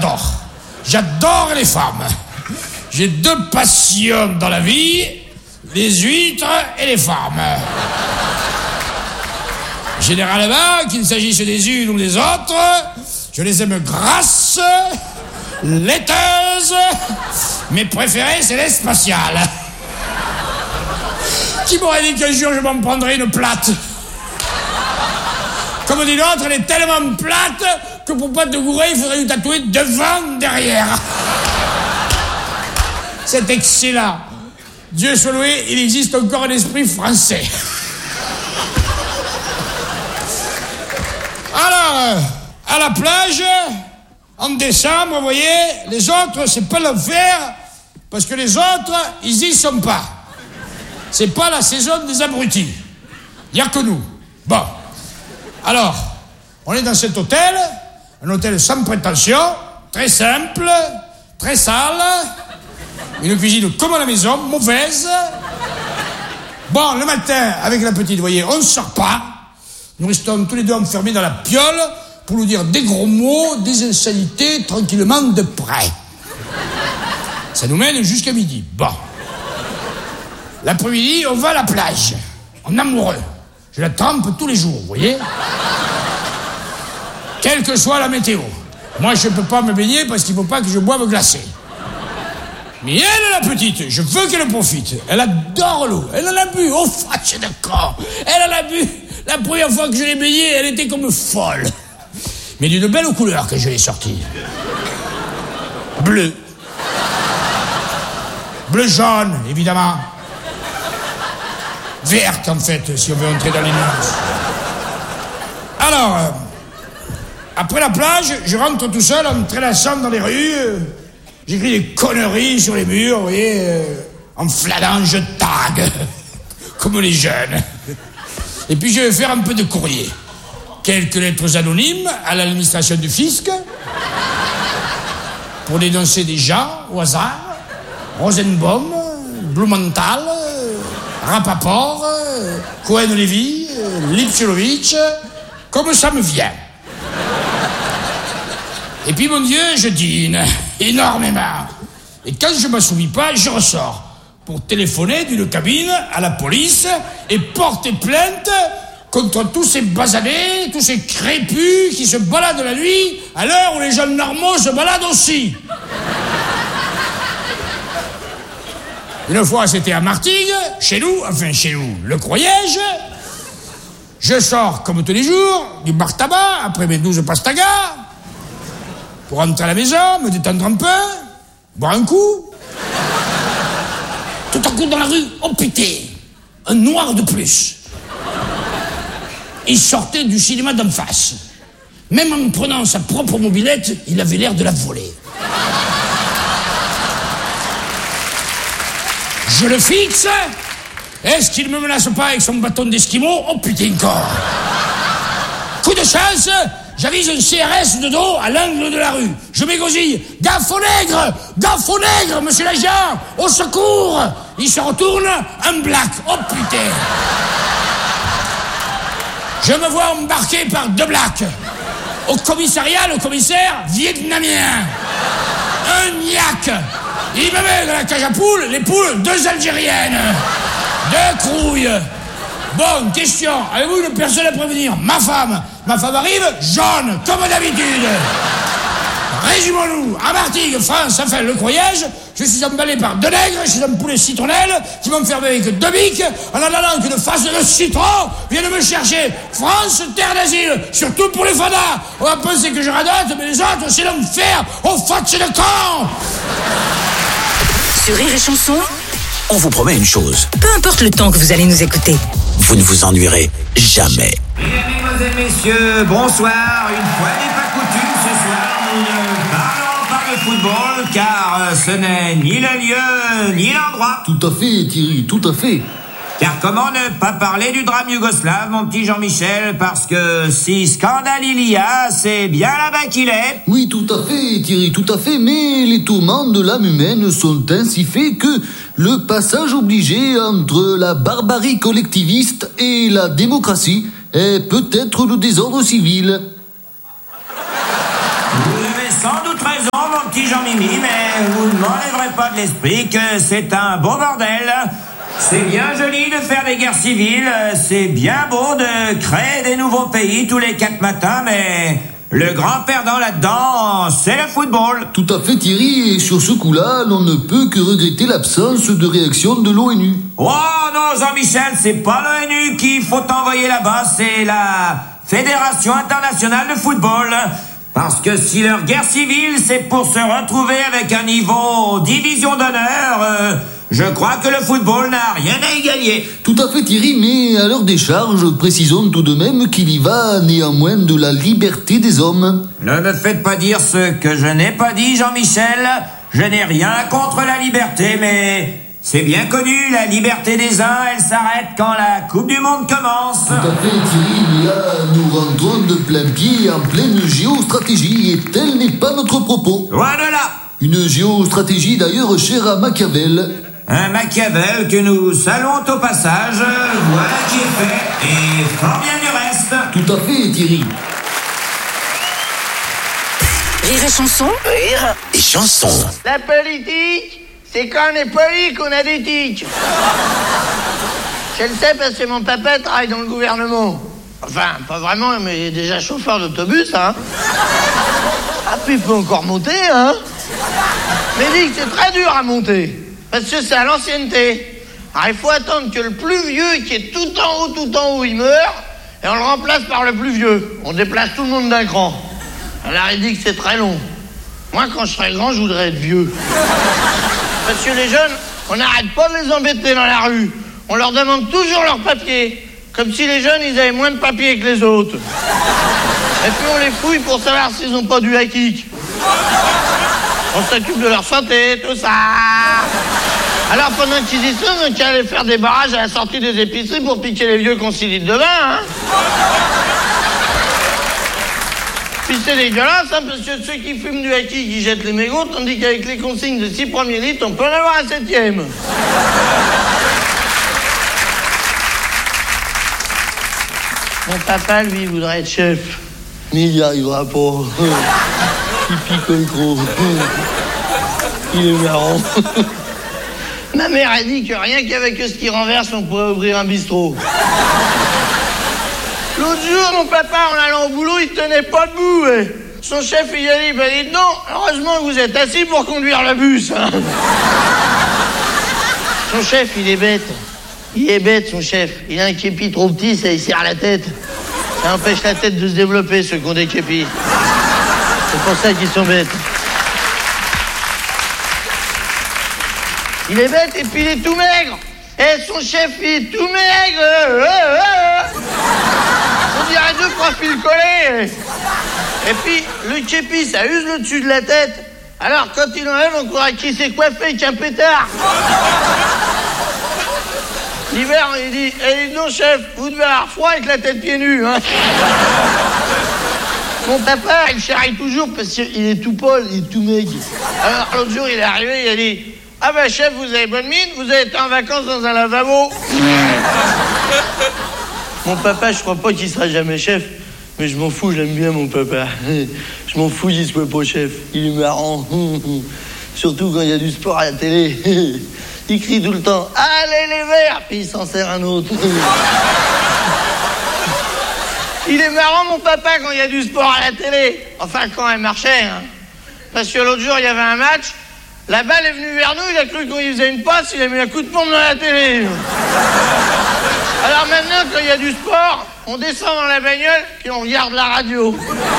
j'adore. J'adore les femmes. J'ai 2 passions dans la vie, les huîtres et les femmes. Généralement, qu'il s'agisse des unes ou des autres, je les aime grasses, laiteuses. Mes préférées, c'est les spatiales. Qui m'aurait dit qu'un jour je m'en prendrais une plate? Comme dit l'autre, elle est tellement plate que pour pas te gourer, il faudrait lui tatouer devant, derrière. C'est excellent. Dieu soit loué, il existe encore un esprit français. Alors, à la plage, en décembre, vous voyez, les autres, c'est pas l'enfer, parce que les autres, ils y sont pas. C'est pas la saison des abrutis. Il n'y a que nous. Bon. Alors, on est dans cet hôtel, un hôtel sans prétention, très simple, très sale, une cuisine comme à la maison, mauvaise. Bon, le matin, avec la petite, vous voyez, on ne sort pas. Nous restons tous les deux enfermés dans la piole pour nous dire des gros mots, des insanités, tranquillement de près. Ça nous mène jusqu'à midi. Bon. L'après-midi, on va à la plage. En amoureux. Je la trempe tous les jours, vous voyez. Quelle que soit la météo. Moi, je ne peux pas me baigner parce qu'il ne faut pas que je boive glacé. Mais elle, la petite, je veux qu'elle profite. Elle adore l'eau. Elle en a bu. Oh, fâche de con. Elle en a bu. La première fois que je l'ai baignée, elle était comme folle. Mais d'une belle couleur que je l'ai sortie. Bleu. Bleu jaune, évidemment. Verte, en fait, si on veut entrer dans les nuances. Alors, après la plage, je rentre tout seul en traînassant dans les rues. J'écris des conneries sur les murs, vous voyez, en flanant, je tag, comme les jeunes. Et puis je vais faire un peu de courrier. Quelques lettres anonymes à l'administration du fisc, pour dénoncer des gens au hasard. Rosenbaum, Blumenthal, Rapaport, Cohen-Lévy, Lipsilovic, comme ça me vient. Et puis, mon Dieu, je dîne énormément. Et quand je ne m'assouvis pas, je ressors pour téléphoner d'une cabine à la police et porter plainte contre tous ces basanés, tous ces crépus qui se baladent la nuit à l'heure où les gens normaux se baladent aussi. Une fois, c'était à Martigues, chez nous, le croyais-je. Je sors, comme tous les jours, du bar tabac, après mes 12 pastagas, pour rentrer à la maison, me détendre un peu, boire un coup. Tout à coup, dans la rue, oh putain, un noir de plus. Il sortait du cinéma d'en face. Même en prenant sa propre mobilette, il avait l'air de la voler. Je le fixe. Est-ce qu'il ne me menace pas avec son bâton d'esquimau? Oh putain encore. Coup de chance, j'avise un CRS de dos à l'angle de la rue. Je m'égosille. Gaffe au nègre, monsieur l'agent, au secours. Il se retourne, un black. Oh putain. Je me vois embarqué par 2 blacks. Au commissariat, le commissaire vietnamien. Un niaque. Il me met dans la cage à poules, les poules, 2 Algériennes. 2 crouilles. Bon, question. Avez-vous une personne à prévenir? Ma femme. Ma femme arrive, jaune, comme d'habitude. Résumons-nous. À Martigues, France, enfin, le croyais-je, je suis emballé par 2 nègres chez un poulet citronnelle qui m'ont fermé avec 2 bics en attendant qu'une face de citron vienne me chercher. France, terre d'asile, surtout pour les fadas. On va penser que je radote, mais les autres, c'est l'enfer. Oh, fatche de con. Sur Rire et Chanson, on vous promet une chose. Peu importe le temps que vous allez nous écouter, vous ne vous ennuierez jamais. Mesdames et messieurs, bonsoir. Une fois n'est pas coutume, ce soir, nous ne parlons pas de football, car ce n'est ni le lieu, ni l'endroit. Tout à fait, Thierry, tout à fait. Car comment ne pas parler du drame yougoslave, mon petit Jean-Michel, parce que si scandale il y a, c'est bien là-bas qu'il est. Oui, tout à fait, Thierry, tout à fait, mais les tourments de l'âme humaine sont ainsi faits que le passage obligé entre la barbarie collectiviste et la démocratie est peut-être le désordre civil. Vous avez sans doute raison, gentil Jean-Mimi, mais vous ne m'enlèverez pas de l'esprit que c'est un beau bordel. C'est bien joli de faire des guerres civiles, c'est bien beau de créer des nouveaux pays tous les 4 matins, mais le grand perdant là-dedans, c'est le football. Tout à fait Thierry, et sur ce coup-là, l'on ne peut que regretter l'absence de réaction de l'ONU. Oh non Jean-Michel, c'est pas l'ONU qu'il faut envoyer là-bas, c'est la Fédération internationale de football. Parce que si leur guerre civile, c'est pour se retrouver avec un niveau division d'honneur, je crois que le football n'a rien à y gagner. Tout à fait Thierry, mais à leur décharge, précisons tout de même qu'il y va néanmoins de la liberté des hommes. Ne me faites pas dire ce que je n'ai pas dit, Jean-Michel. Je n'ai rien contre la liberté, mais c'est bien connu, la liberté des uns, elle s'arrête quand la Coupe du Monde commence. Tout à fait Thierry, mais là, nous rentrons de plein pied en pleine géostratégie, et tel n'est pas notre propos. Loin de là. Une géostratégie d'ailleurs chère à Machiavel. Un Machiavel que nous saluons au passage, voilà qui est fait, et fort bien du reste. Tout à fait Thierry. Rire et chanson. Rire et chanson. La politique, c'est quand on est poli qu'on a des tics. Je le sais parce que mon papa travaille dans le gouvernement. Enfin, pas vraiment, mais il est déjà chauffeur d'autobus, hein. Ah, puis il peut encore monter, hein. Mais il dit que c'est très dur à monter, parce que c'est à l'ancienneté. Alors il faut attendre que le plus vieux, qui est tout en haut, il meure, et on le remplace par le plus vieux. On déplace tout le monde d'un cran. Alors il dit que c'est très long. Moi, quand je serai grand, je voudrais être vieux. Parce que les jeunes, on n'arrête pas de les embêter dans la rue. On leur demande toujours leurs papiers. Comme si les jeunes, ils avaient moins de papiers que les autres. Et puis on les fouille pour savoir s'ils n'ont pas du high-kick. On s'occupe de leur santé, tout ça. Alors pendant qu'ils y sont, on allait faire des barrages à la sortie des épiceries pour piquer les vieux qu'on 6 litres de vin, hein. Puis c'est dégueulasse, hein, parce que ceux qui fument du high-kick, ils jettent les mégots, tandis qu'avec les consignes de 6 premiers litres, on peut en avoir un 7e. Mon papa, lui, voudrait être chef. Mais il n'y arrivera pas. Il picole trop. Il est marrant. Ma mère a dit que rien qu'avec ce qui renverse, on pourrait ouvrir un bistrot. L'autre jour, mon papa, en allant au boulot, il tenait pas debout. Son chef, il a dit, dites donc, heureusement que vous êtes assis pour conduire le bus. Hein. Son chef, il est bête. Il est bête, son chef. Il a un képi trop petit, ça, il serre la tête. Ça empêche la tête de se développer, ceux qui ont des képis. C'est pour ça qu'ils sont bêtes. Il est bête et puis il est tout maigre. Et son chef, il est tout maigre. On dirait 2 profils collés. Et puis, le képi, ça use le dessus de la tête. Alors, quand il enlève, on croirait qu'il s'est coiffé avec un pétard. L'hiver, il dit, non, chef, vous devez avoir froid avec la tête pieds nus, hein. Mon papa, il charrie toujours parce qu'il est tout pâle, il est tout maigre. Alors, l'autre jour, il est arrivé, il a dit, ah ben, chef, vous avez bonne mine, vous avez été en vacances dans un lavabo. Mon papa, je crois pas qu'il sera jamais chef, mais je m'en fous, j'aime bien mon papa. Je m'en fous qu'il soit pas chef, il est marrant. Surtout quand il y a du sport à la télé. Il crie tout le temps « Allez les verts !» puis il s'en sert un autre. Il est marrant mon papa quand il y a du sport à la télé. Enfin quand elle marchait, hein. Parce que l'autre jour il y avait un match, la balle est venue vers nous, il a cru qu'on y faisait une passe, il a mis un coup de pompe dans la télé. Alors maintenant quand il y a du sport, on descend dans la bagnole et on regarde la radio.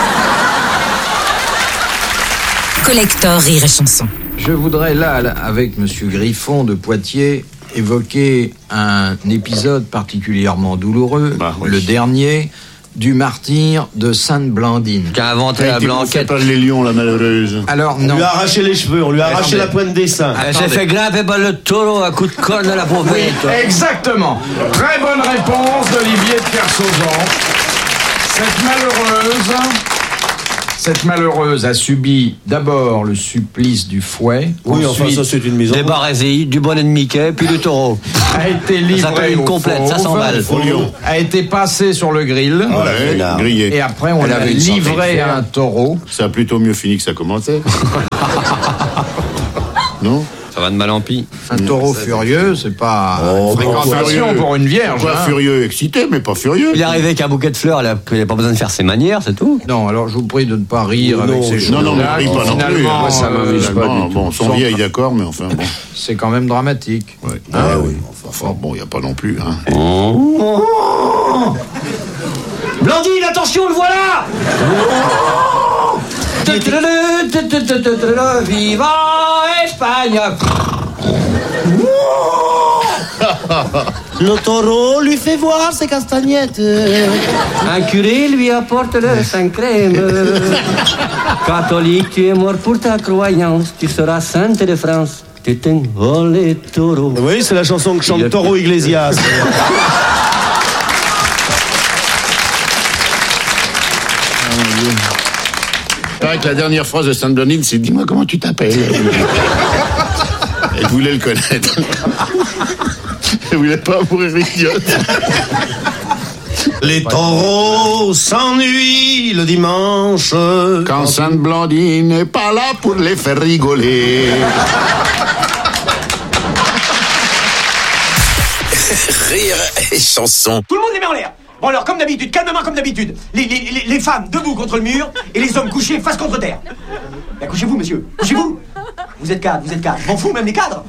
Collector Rire et chanson. Je voudrais là, avec Monsieur Griffon de Poitiers, évoquer un épisode particulièrement douloureux, le dernier, du martyre de Sainte-Blandine. Qui a inventé la blanquette. Pas les lions, la malheureuse. Alors on non. On lui a arraché les cheveux, on lui a arraché la pointe des seins. Elle s'est fait grimper par le taureau à coups de colle de la pauvre. Oui, exactement. Très bonne réponse d'Olivier de Kersauzon. Cette malheureuse Cette malheureuse a subi d'abord le supplice du fouet. Oui, ensuite, enfin, ça, c'est une maison. Des barésies, du bonnet de Mickey, puis du taureau. a été livrée Ça s'appelle une au complète, fauve, 500 balles. a été passée sur le grill. Ouais, grillé. Et après, on Elle l'a avait une livré santé. à un taureau. Ça a plutôt mieux fini que ça commençait. Non? Ça va de mal en pis. Un taureau furieux, c'est pas Oh, une fréquentation furieux. pour une vierge. Quoi, hein. furieux, excité, mais pas furieux. Il est arrivé avec un bouquet de fleurs, il n'a pas besoin de faire ses manières, c'est tout. Non, alors je vous prie de ne pas rire avec ces choses. Non, non, mais ris pas non plus. Finalement, Moi, ça m'amuse pas du tout. Bon, sont sont- vieilles, d'accord, mais enfin, bon. C'est quand même dramatique. Ouais. Ah oui. Enfin, bon, il n'y a pas non plus, hein. Blandine, attention, le voilà. Viva Espagne. Le taureau lui fait voir ses castagnettes. Un curé lui apporte le saint crème. Catholique, tu es mort pour ta croyance. Tu seras sainte de France. Tétin, oh les taureaux. Oui, c'est la chanson que chante Toro Iglesias. C'est vrai que la dernière phrase de Sainte Blondine, c'est « Dis-moi comment tu t'appelles ?» Elle voulait le connaître. Elle voulait pas mourir idiote. Les taureaux s'ennuient le dimanche. Quand Sainte Blandine n'est pas là pour les faire rigoler. Rire et chanson. Tout le monde les met en l'air. Bon alors, comme d'habitude, calmement comme d'habitude. Les femmes debout contre le mur et les hommes couchés face contre terre. Ben, couchez-vous, monsieur. Couchez-vous. Vous êtes cadre, vous êtes cadre. M'en fous, même les cadres.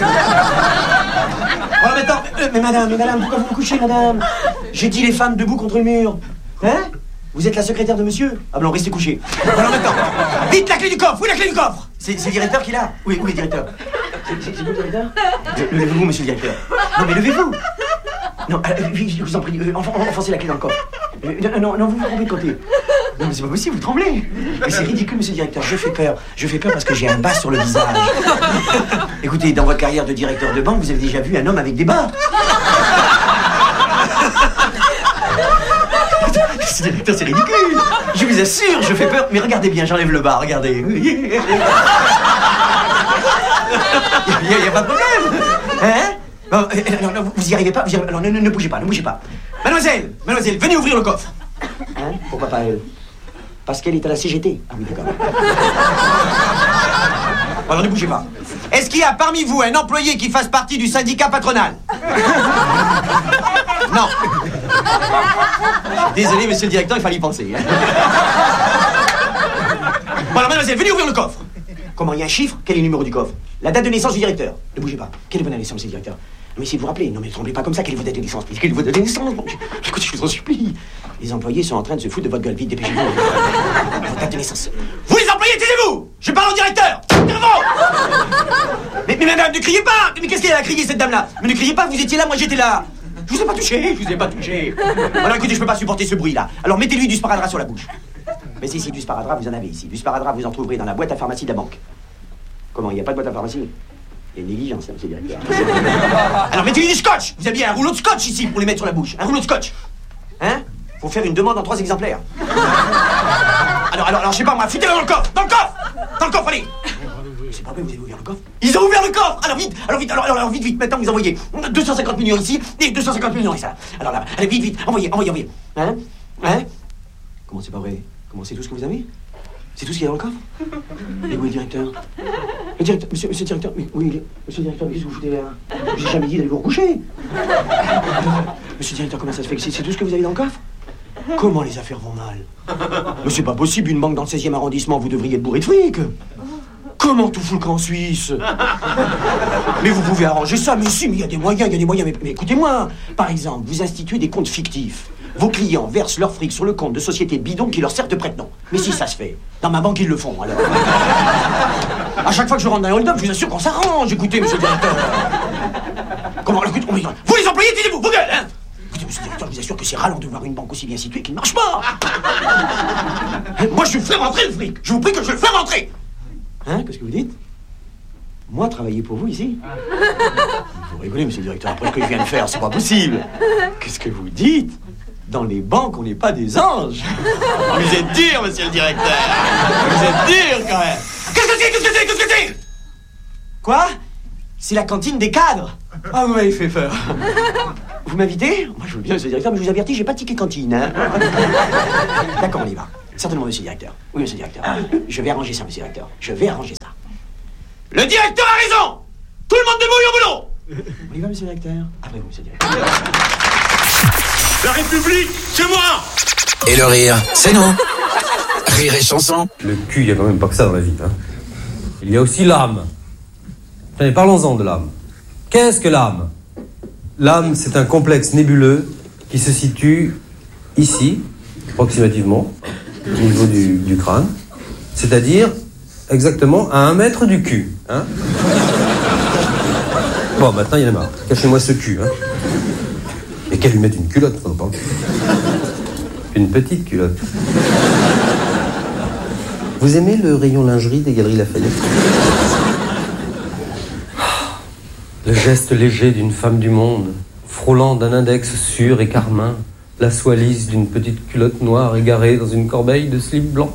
Voilà maintenant. Mais madame, pourquoi vous vous couchez, madame? J'ai dit les femmes debout contre le mur. Hein? Vous êtes la secrétaire de monsieur? Ah ben non, restez couchés. Voilà maintenant. Vite, la clé du coffre. Où est la clé du coffre? C'est le directeur qui l'a? Oui, où est le directeur? C'est vous le directeur? Levez-vous, monsieur le directeur. Non mais levez-vous. Non, je vous en prie, enfoncez la clé dans le coffre. Non, vous vous trompez de côté. Non, mais c'est pas possible, vous tremblez. Mais c'est ridicule, monsieur le directeur, je fais peur. Je fais peur parce que j'ai un bas sur le visage. Écoutez, dans votre carrière de directeur de banque, vous avez déjà vu un homme avec des bas. Monsieur le directeur, c'est ridicule. Je vous assure, je fais peur. Mais regardez bien, j'enlève le bas, regardez. Il y a pas de problème. Hein? Bon, non, vous y arrivez pas, alors ne bougez pas, ne bougez pas. Mademoiselle, venez ouvrir le coffre. Hein? Pourquoi pas elle? Parce qu'elle est à la CGT. Ah oui, d'accord. Alors ne bougez pas. Est-ce qu'il y a parmi vous un employé qui fasse partie du syndicat patronal? Non. Désolé, monsieur le directeur, il fallait y penser. Hein. Bon alors, mademoiselle, venez ouvrir le coffre. Comment, il y a un chiffre? Quel est le numéro du coffre? La date de naissance du directeur. Ne bougez pas. Quelle est votre date de naissance, monsieur le directeur? Mais si vous vous rappelez, non mais ne tremblez pas comme ça, quelle est votre date de naissance? Quelle est votre date de naissance? Écoutez, je vous en supplie. Les employés sont en train de se foutre de votre gueule. Vite, dépêchez-vous. Votre date de naissance. Vous les employés, taisez-vous! Je parle au directeur! Mais madame, ne criez pas! Mais qu'est-ce qu'elle a crié, cette dame-là? Mais ne criez pas, vous étiez là, moi j'étais là. Je vous ai pas touché. Alors écoutez, je peux pas supporter ce bruit-là. Alors mettez-lui du sparadrap sur la bouche. Mais si, du sparadrap, vous en avez ici. Du sparadrap, vous en trouverez dans la boîte à pharmacie de la banque. Comment, il n'y a pas de boîte à pharmacie? Il y a une négligence, monsieur le directeur. Alors mettez-lui du scotch. Vous avez bien un rouleau de scotch ici pour les mettre sur la bouche. Un rouleau de scotch. Hein? Faut faire une demande en 3 exemplaires. Alors, je sais pas moi, foutez-le dans le coffre. Dans le coffre, allez. C'est pas vrai, vous avez ouvert le coffre? Ils ont ouvert le coffre. Alors vite. Maintenant vous envoyez 250 millions ici et 250 millions ici. Alors là, allez, vite, envoyez. Hein? Comment c'est pas vrai? Comment c'est tout ce que vous avez? C'est tout ce qu'il y a dans le coffre? Et où est le directeur? Monsieur le directeur, mais oui, monsieur le directeur, qu'est-ce que vous foutez là? J'ai jamais dit d'aller vous recoucher. Monsieur le directeur, comment ça se fait que c'est tout ce que vous avez dans le coffre? Comment les affaires vont mal? Mais c'est pas possible, une banque dans le 16e arrondissement, vous devriez être bourré de fric. Comment tout fout le camp en Suisse? Mais vous pouvez arranger ça, mais si, mais il y a des moyens, mais écoutez-moi. Par exemple, vous instituez des comptes fictifs. Vos clients versent leur fric sur le compte de sociétés bidons qui leur servent de prête-nom. Mais si ça se fait, dans ma banque ils le font, alors. À chaque fois que je rentre dans un hold-up, je vous assure qu'on s'arrange, écoutez, monsieur le directeur. Comment, alors, écoutez, vous les employés, dites-vous, vos gueules, hein? Écoutez, monsieur le directeur, je vous assure que c'est ralent de voir une banque aussi bien située qui ne marche pas. Moi, je fais rentrer le fric. Je vous prie que je le fais rentrer. Hein, qu'est-ce que vous dites? Moi, travailler pour vous ici? Vous rigolez, monsieur le directeur, après ce que je viens de faire, c'est pas possible. Qu'est-ce que vous dites? dans les banques, on n'est pas des anges. Vous êtes dur, monsieur le directeur. Vous êtes dur, quand même. Qu'est-ce que c'est Quoi? C'est la cantine des cadres. Ah, vous m'avez fait peur. Vous m'invitez? Moi, je veux bien, monsieur le directeur, mais je vous avertis, j'ai pas de ticket cantine. Hein. D'accord, on y va. Certainement, monsieur le directeur. Oui, monsieur le directeur. Je vais arranger ça, monsieur le directeur. Je vais arranger ça. Le directeur a raison! Tout le monde debout au boulot! On y va, monsieur le directeur? Après vous, monsieur le directeur. La République, c'est moi! Et le rire, c'est nous. Rire et chanson. Le cul, il n'y a quand même pas que ça dans la vie. Hein. Il y a aussi l'âme. Allez, parlons-en de l'âme. Qu'est-ce que l'âme? L'âme, c'est un complexe nébuleux qui se situe ici, approximativement, au niveau du crâne, c'est-à-dire exactement à 1 mètre du cul. Hein. Bon, maintenant, il y en a marre. Cachez-moi ce cul. Hein. Et qu'elle lui mette une culotte, on parle. Une petite culotte. Vous aimez le rayon lingerie des Galeries Lafayette? Le geste léger d'une femme du monde, frôlant d'un index sûr et carmin, la soie lisse d'une petite culotte noire égarée dans une corbeille de slip blanc.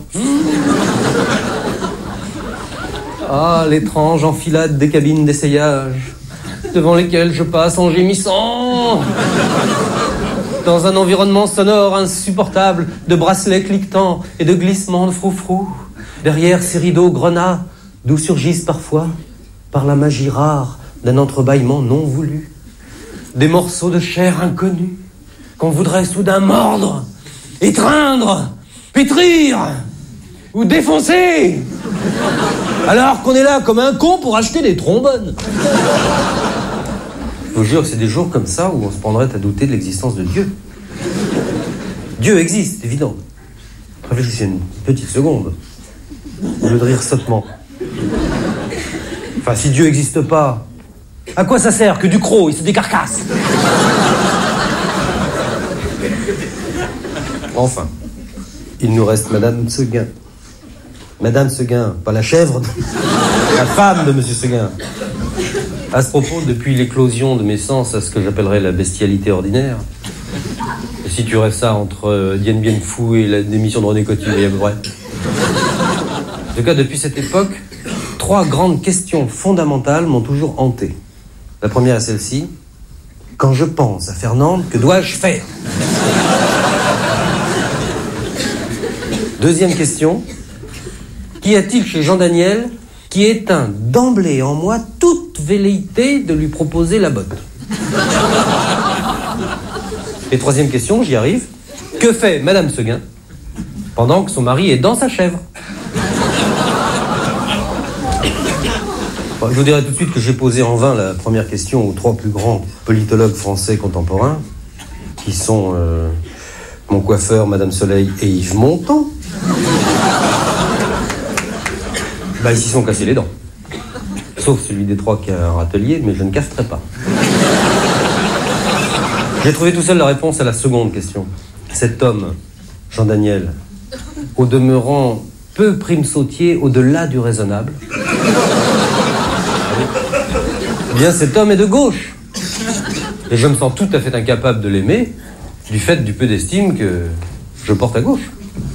Ah, l'étrange enfilade des cabines d'essayage, devant lesquelles je passe en gémissant, dans un environnement sonore insupportable de bracelets cliquetants et de glissements de froufrou, derrière ces rideaux grenats, d'où surgissent parfois, par la magie rare d'un entrebâillement non voulu, des morceaux de chair inconnus qu'on voudrait soudain mordre, étreindre, pétrir ou défoncer, alors qu'on est là comme un con pour acheter des trombones. Je vous jure que c'est des jours comme ça où on se prendrait à douter de l'existence de Dieu. Dieu existe, évident. Réfléchissez une petite seconde, au lieu de rire sottement. Enfin, si Dieu n'existe pas, à quoi ça sert que du croc, il se décarcasse? Enfin, il nous reste Madame Seguin. Madame Seguin, pas la chèvre, la femme de Monsieur Seguin. À ce propos, depuis l'éclosion de mes sens à ce que j'appellerais la bestialité ordinaire, je situerais ça entre Dien Bien Phu et la démission de René Coty, à peu près. En tout cas, depuis cette époque, 3 grandes questions fondamentales m'ont toujours hanté. La première est celle-ci. Quand je pense à Fernande, que dois-je faire? Deuxième question. Qu'y a-t-il chez Jean Daniel qui éteint d'emblée en moi toute velléité de lui proposer la botte? Et troisième question, j'y arrive. Que fait Madame Seguin pendant que son mari est dans sa chèvre? Bon, je vous dirai tout de suite que j'ai posé en vain la première question aux 3 plus grands politologues français contemporains, qui sont mon coiffeur, Madame Soleil et Yves Montand. Bah, ils s'y sont cassés les dents. Sauf celui des 3 qui a un râtelier, mais je ne casserai pas. J'ai trouvé tout seul la réponse à la seconde question. Cet homme, Jean Daniel, au demeurant peu prime-sautier au-delà du raisonnable, eh bien cet homme est de gauche. Et je me sens tout à fait incapable de l'aimer du fait du peu d'estime que je porte à gauche.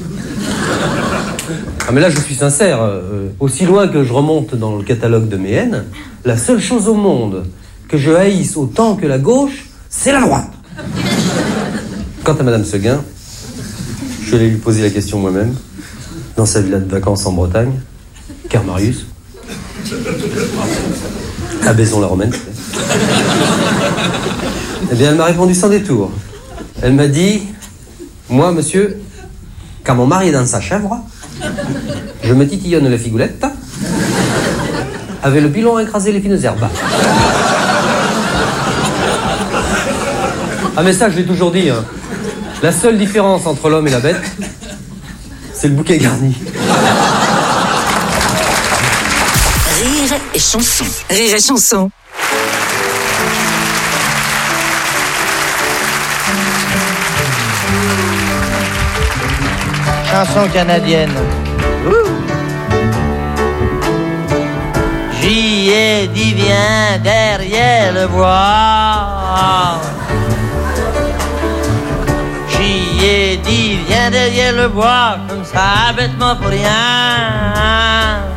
Ah mais là je suis sincère, aussi loin que je remonte dans le catalogue de mes haines, la seule chose au monde que je haïsse autant que la gauche, c'est la droite. Quant à Madame Seguin, je suis allé lui poser la question moi-même, dans sa villa de vacances en Bretagne, Carmarius, à Baison-la-Romaine. Eh bien, elle m'a répondu sans détour. Elle m'a dit, moi, monsieur, quand mon mari est dans sa chèvre, je me titillonne la figoulette, avec le pilon à écraser les fines herbes. Ah mais ça, je l'ai toujours dit, hein. La seule différence entre l'homme et la bête, c'est le bouquet garni. Rire et chanson. Rire et chanson. Chanson canadienne. J'y ai dit viens derrière le bois. J'y viens derrière le bois, comme ça, bêtement pour rien.